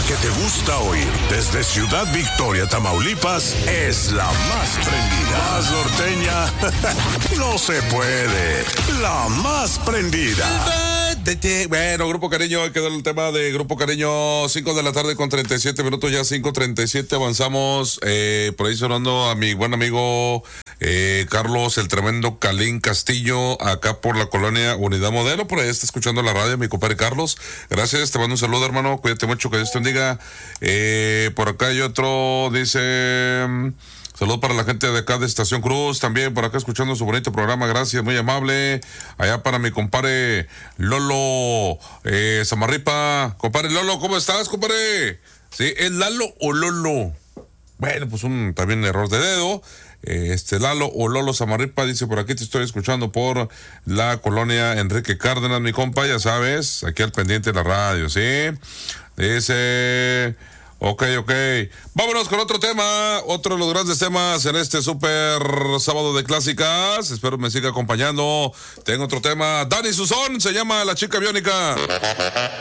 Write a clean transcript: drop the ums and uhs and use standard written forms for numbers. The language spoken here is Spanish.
que te gusta oír desde Ciudad Victoria, Tamaulipas, es la más prendida. Más norteña, no se puede. La más prendida. Bueno, Grupo Cariño, hay que dar el tema de Grupo Cariño, 5 de la tarde con 37 minutos, ya 5:37, avanzamos, por ahí sonando a mi buen amigo Carlos, el tremendo Calín Castillo, acá por la colonia Unidad Modelo, por ahí está escuchando la radio, mi compadre Carlos, gracias, te mando un saludo, hermano, cuídate mucho, que Dios te bendiga. Por acá hay otro, dice... Saludos para la gente de acá de Estación Cruz, también por acá escuchando su bonito programa, gracias, muy amable. Allá para mi compadre Lolo Samarripa. Compadre Lolo, ¿cómo estás, compadre? ¿Sí? ¿Es Lalo o Lolo? Bueno, pues también error de dedo. Lalo o Lolo Samarripa dice, por aquí te estoy escuchando por la colonia Enrique Cárdenas, mi compa, ya sabes, aquí al pendiente de la radio, ¿sí? Dice... Ok. Vámonos con otro tema, otro de los grandes temas en este super sábado de clásicas. Espero me siga acompañando. Tengo otro tema. Dani Susón, se llama La Chica Biónica.